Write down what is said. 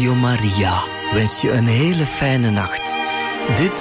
Radio Maria wens je een hele fijne nacht. Dit